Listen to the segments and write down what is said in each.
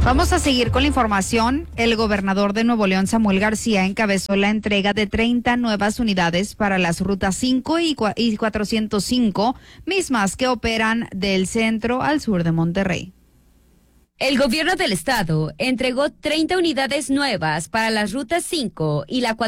Vamos a seguir con la información. El gobernador de Nuevo León, Samuel García, encabezó la entrega de 30 nuevas unidades para las rutas 5 y 405, mismas que operan del centro al sur de Monterrey. El gobierno del estado entregó 30 unidades nuevas para las rutas 5 y la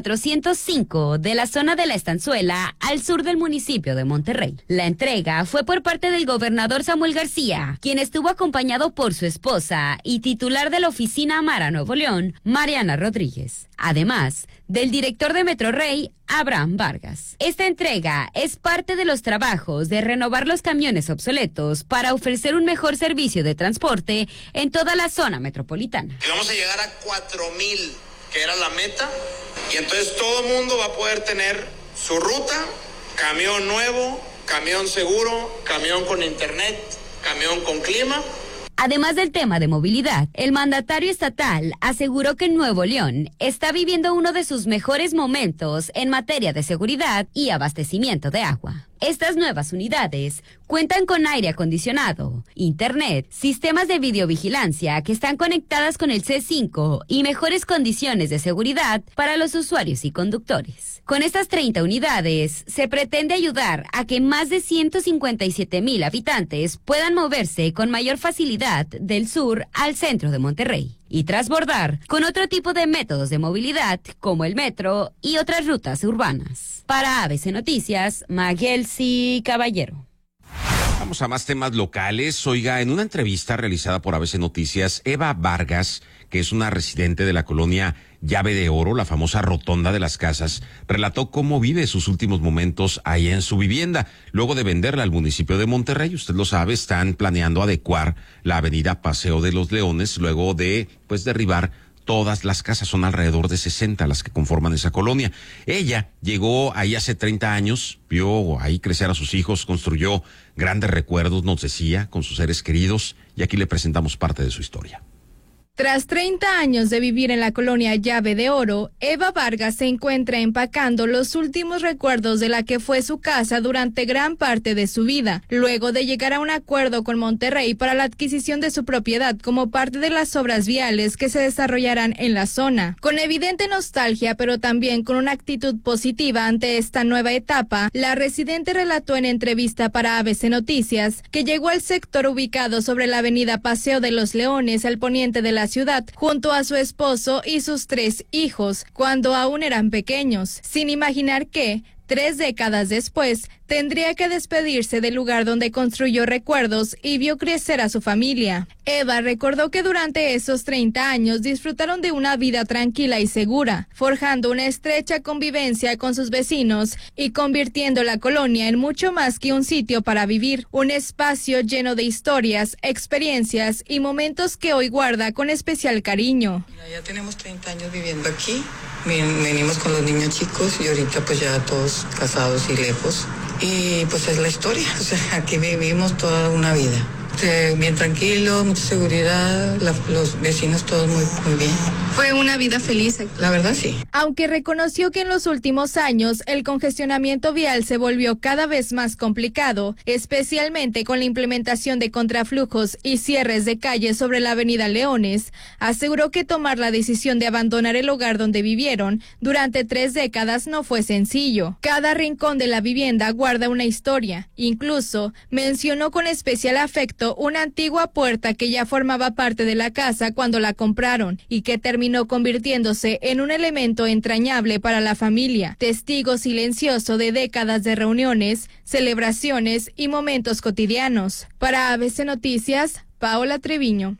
405 de la zona de la Estanzuela al sur del municipio de Monterrey. La entrega fue por parte del gobernador Samuel García, quien estuvo acompañado por su esposa y titular de la oficina Amara Nuevo León, Mariana Rodríguez. Además del director de Metrorrey, Abraham Vargas. Esta entrega es parte de los trabajos de renovar los camiones obsoletos para ofrecer un mejor servicio de transporte en toda la zona metropolitana. Y vamos a llegar a 4,000, que era la meta, y entonces todo el mundo va a poder tener su ruta, camión nuevo, camión seguro, camión con internet, camión con clima. Además del tema de movilidad, el mandatario estatal aseguró que Nuevo León está viviendo uno de sus mejores momentos en materia de seguridad y abastecimiento de agua. Estas nuevas unidades cuentan con aire acondicionado, internet, sistemas de videovigilancia que están conectadas con el C5 y mejores condiciones de seguridad para los usuarios y conductores. Con estas 30 unidades, se pretende ayudar a que más de 157,000 habitantes puedan moverse con mayor facilidad del sur al centro de Monterrey y transbordar con otro tipo de métodos de movilidad como el metro y otras rutas urbanas. Para ABC Noticias, Magelsi Caballero. Vamos a más temas locales. Oiga, en una entrevista realizada por ABC Noticias, Eva Vargas, que es una residente de la colonia Llave de Oro, la famosa rotonda de las casas, relató cómo vive sus últimos momentos ahí en su vivienda. Luego de venderla al municipio de Monterrey, usted lo sabe, están planeando adecuar la avenida Paseo de los Leones, luego de, derribar todas las casas. Son alrededor de 60 las que conforman esa colonia. Ella llegó ahí hace 30 años, vio ahí crecer a sus hijos, construyó grandes recuerdos, nos decía, con sus seres queridos, y aquí le presentamos parte de su historia. Tras 30 años de vivir en la colonia Llave de Oro, Eva Vargas se encuentra empacando los últimos recuerdos de la que fue su casa durante gran parte de su vida, luego de llegar a un acuerdo con Monterrey para la adquisición de su propiedad como parte de las obras viales que se desarrollarán en la zona. Con evidente nostalgia, pero también con una actitud positiva ante esta nueva etapa, la residente relató en entrevista para ABC Noticias que llegó al sector ubicado sobre la avenida Paseo de los Leones al poniente de la ciudad, junto a su esposo y sus 3 hijos, cuando aún eran pequeños, sin imaginar que 3 décadas después tendría que despedirse del lugar donde construyó recuerdos y vio crecer a su familia. Eva recordó que durante esos 30 años disfrutaron de una vida tranquila y segura, forjando una estrecha convivencia con sus vecinos y convirtiendo la colonia en mucho más que un sitio para vivir, un espacio lleno de historias, experiencias y momentos que hoy guarda con especial cariño. Mira, ya tenemos 30 años viviendo aquí, venimos con los niños chicos y ahorita pues ya todos casados y lejos. Y pues es la historia, o sea, aquí vivimos toda una vida. Bien tranquilo, mucha seguridad, los vecinos todos muy bien. Fue una vida feliz. La verdad sí. Aunque reconoció que en los últimos años el congestionamiento vial se volvió cada vez más complicado, especialmente con la implementación de contraflujos y cierres de calles sobre la avenida Leones, aseguró que tomar la decisión de abandonar el hogar donde vivieron durante 3 décadas no fue sencillo. Cada rincón de la vivienda guarda una historia. Incluso mencionó con especial afecto una antigua puerta que ya formaba parte de la casa cuando la compraron y que terminó convirtiéndose en un elemento entrañable para la familia, testigo silencioso de décadas de reuniones, celebraciones y momentos cotidianos. Para ABC Noticias, Paola Treviño.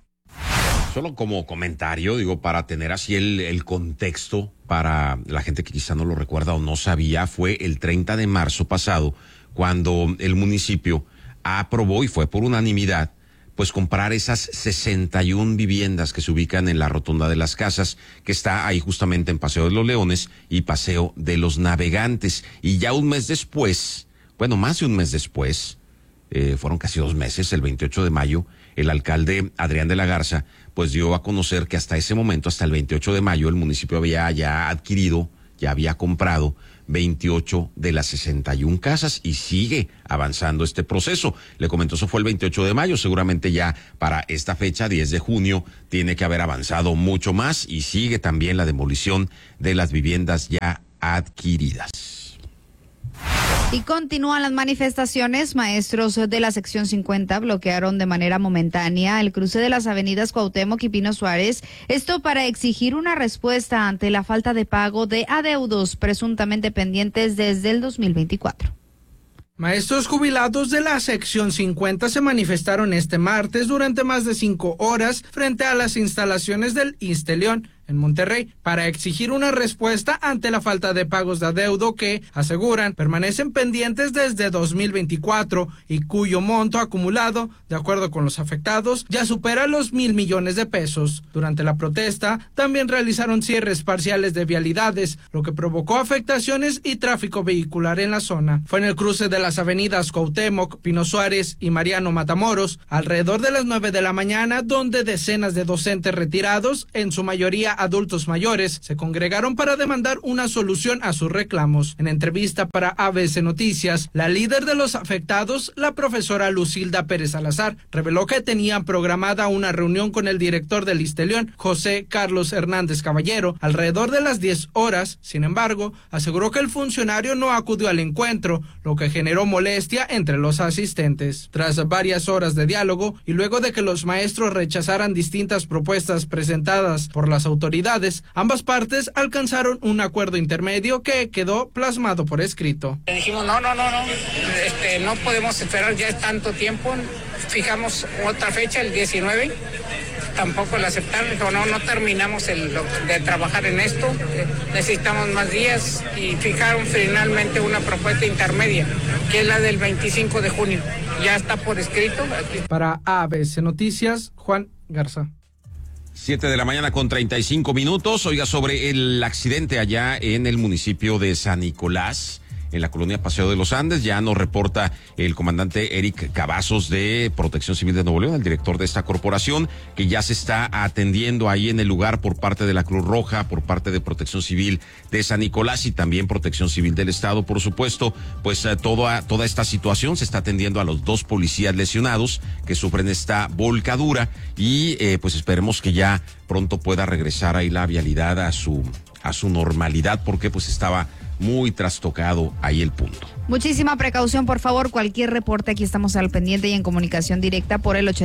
Solo como comentario, para tener así el contexto para la gente que quizá no lo recuerda o no sabía, fue el 30 de marzo pasado cuando el municipio aprobó, y fue por unanimidad, comprar esas 61 viviendas que se ubican en la Rotonda de las Casas, que está ahí justamente en Paseo de los Leones y Paseo de los Navegantes. Y ya un mes después, más de un mes después, fueron casi 2 meses, el 28 de mayo, el alcalde Adrián de la Garza, dio a conocer que hasta ese momento, hasta el 28 de mayo, el municipio había ya adquirido, ya había comprado 28 de las 61 casas y sigue avanzando este proceso. Le comento, eso fue el 28 de mayo, seguramente ya para esta fecha, 10 de junio, tiene que haber avanzado mucho más y sigue también la demolición de las viviendas ya adquiridas. Y continúan las manifestaciones. Maestros de la sección 50 bloquearon de manera momentánea el cruce de las avenidas Cuauhtémoc y Pino Suárez. Esto para exigir una respuesta ante la falta de pago de adeudos presuntamente pendientes desde el 2024. Maestros jubilados de la sección 50 se manifestaron este martes durante más de 5 horas frente a las instalaciones del ISSSTE León en Monterrey para exigir una respuesta ante la falta de pagos de adeudo que, aseguran, permanecen pendientes desde 2024 y cuyo monto acumulado, de acuerdo con los afectados, ya supera los 1,000 millones de pesos. Durante la protesta, también realizaron cierres parciales de vialidades, lo que provocó afectaciones y tráfico vehicular en la zona. Fue en el cruce de las avenidas Cuauhtémoc, Pino Suárez y Mariano Matamoros, alrededor de las 9 de la mañana, donde decenas de docentes retirados, en su mayoría adultos mayores, se congregaron para demandar una solución a sus reclamos. En entrevista para ABC Noticias, la líder de los afectados, la profesora Lucilda Pérez Salazar, reveló que tenían programada una reunión con el director del ISSSTE León, José Carlos Hernández Caballero, alrededor de las 10 horas. Sin embargo, aseguró que el funcionario no acudió al encuentro, lo que generó molestia entre los asistentes. Tras varias horas de diálogo y luego de que los maestros rechazaran distintas propuestas presentadas por las autoridades, ambas partes alcanzaron un acuerdo intermedio que quedó plasmado por escrito. Le dijimos, no podemos esperar ya tanto tiempo, fijamos otra fecha, el 19, tampoco la aceptaron, dijo, no terminamos de trabajar en esto, necesitamos más días y fijaron finalmente una propuesta intermedia, que es la del 25 de junio, ya está por escrito. Para ABC Noticias, Juan Garza. 7 de la mañana con 35 minutos. Oiga, sobre el accidente allá en el municipio de San Nicolás, en la colonia Paseo de los Andes, ya nos reporta el comandante Eric Cavazos de Protección Civil de Nuevo León, el director de esta corporación, que ya se está atendiendo ahí en el lugar por parte de la Cruz Roja, por parte de Protección Civil de San Nicolás y también Protección Civil del Estado, por supuesto. Pues toda esta situación se está atendiendo a los 2 policías lesionados que sufren esta volcadura y pues esperemos que ya pronto pueda regresar ahí la vialidad a su normalidad, porque pues estaba muy trastocado ahí el punto. Muchísima precaución, por favor. Cualquier reporte, aquí estamos al pendiente y en comunicación directa por el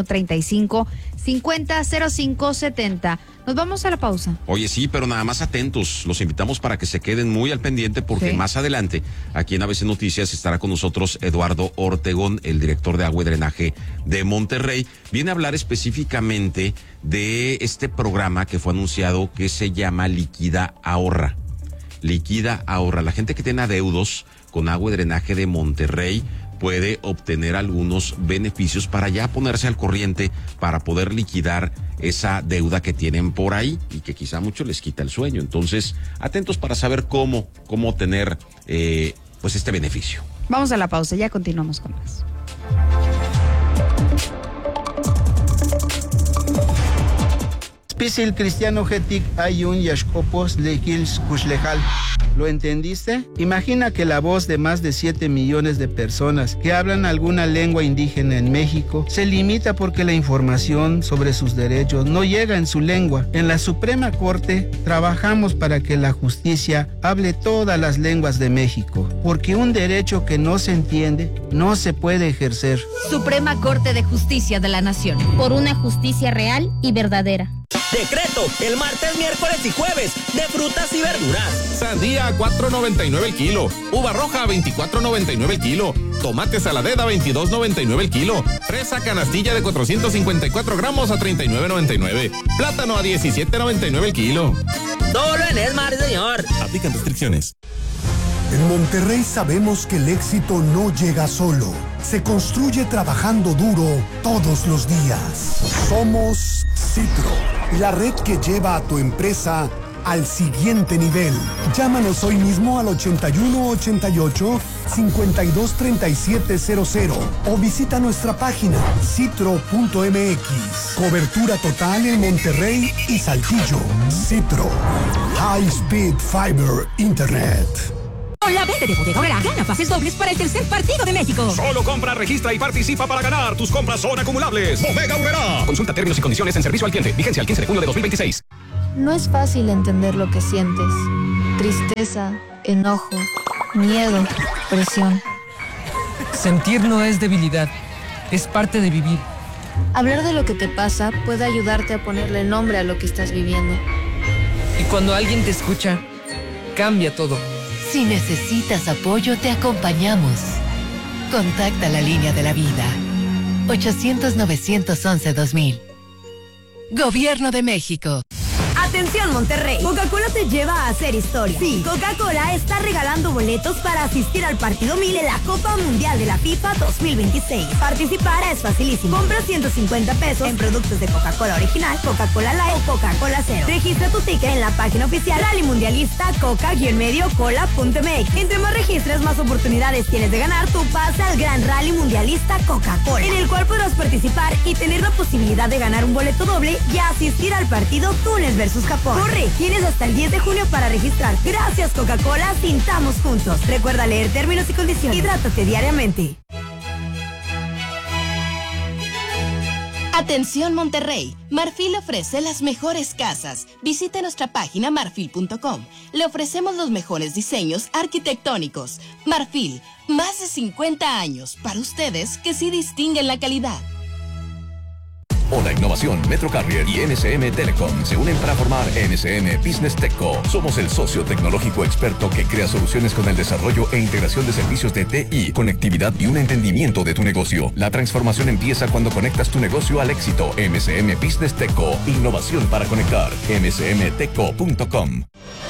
8135-500570. Nos vamos a la pausa. Oye, sí, pero nada más atentos. Los invitamos para que se queden muy al pendiente porque más adelante, aquí en ABC Noticias, estará con nosotros Eduardo Ortegón, el director de Agua y Drenaje de Monterrey. Viene a hablar específicamente de este programa que fue anunciado que se llama Liquida Ahorra. Liquida Ahorra. La gente que tiene adeudos con Agua y Drenaje de Monterrey puede obtener algunos beneficios para ya ponerse al corriente, para poder liquidar esa deuda que tienen por ahí y que quizá mucho les quita el sueño. Entonces, atentos para saber cómo tener pues este beneficio. Vamos a la pausa, ya continuamos con más. Pisil cristiano getic ayun yashkopos lekils kushlejal. ¿Lo entendiste? Imagina que la voz de más de 7 millones de personas que hablan alguna lengua indígena en México se limita porque la información sobre sus derechos no llega en su lengua. En la Suprema Corte trabajamos para que la justicia hable todas las lenguas de México, porque un derecho que no se entiende no se puede ejercer. Suprema Corte de Justicia de la Nación. Por una justicia real y verdadera. Decreto, el martes, miércoles y jueves, de frutas y verduras. Sandía, $4.99 el kilo. Uva roja, $24.99 el kilo. Tomate saladera, $22.99 el kilo. Fresa canastilla de 454 gramos a $39.99. Plátano a $17.99 el kilo. Solo en Esmar, señor. Aplican restricciones. En Monterrey sabemos que el éxito no llega solo. Se construye trabajando duro todos los días. Somos Citro, la red que lleva a tu empresa al siguiente nivel. Llámanos hoy mismo al 8188-523700 o visita nuestra página citro.mx. Cobertura total en Monterrey y Saltillo. Citro. High Speed Fiber Internet. Con la venta de Bodega Aurrerá, gana pases dobles para el tercer partido de México. Solo compra, registra y participa para ganar. Tus compras son acumulables. Bodega Aurrerá. Consulta términos y condiciones en servicio al cliente. Vigencia el 15 de junio de 2026. No es fácil entender lo que sientes. Tristeza, enojo, miedo, presión. Sentir no es debilidad, es parte de vivir. Hablar de lo que te pasa puede ayudarte a ponerle nombre a lo que estás viviendo. Y cuando alguien te escucha, cambia todo. Si necesitas apoyo, te acompañamos. Contacta la línea de la vida. 800-911-2000. Gobierno de México. Atención Monterrey, Coca-Cola te lleva a hacer historia. Sí, Coca-Cola está regalando boletos para asistir al partido 1000 en la Copa Mundial de la FIFA 2026. Participar es facilísimo. Compra 150 pesos en productos de Coca-Cola original, Coca-Cola Light o Coca-Cola Cero. Registra tu ticket en la página oficial Rally Mundialista coca-cola.mx. Entre más registres, más oportunidades tienes de ganar tu pase al Gran Rally Mundialista Coca-Cola, en el cual podrás participar y tener la posibilidad de ganar un boleto doble y asistir al partido Túnez versus Japón. Corre, tienes hasta el 10 de junio para registrar. Gracias Coca-Cola, pintamos juntos. Recuerda leer términos y condiciones. Hidrátate diariamente. Atención Monterrey, Marfil ofrece las mejores casas. Visite nuestra página marfil.com. Le ofrecemos los mejores diseños arquitectónicos. Marfil, más de 50 años para ustedes que sí distinguen la calidad. Hola Innovación, Metro Carrier y NSM Telecom se unen para formar NSM Business Techco. Somos el socio tecnológico experto que crea soluciones con el desarrollo e integración de servicios de TI, conectividad y un entendimiento de tu negocio. La transformación empieza cuando conectas tu negocio al éxito. NSM Business Techco, innovación para conectar. nsmtechco.com.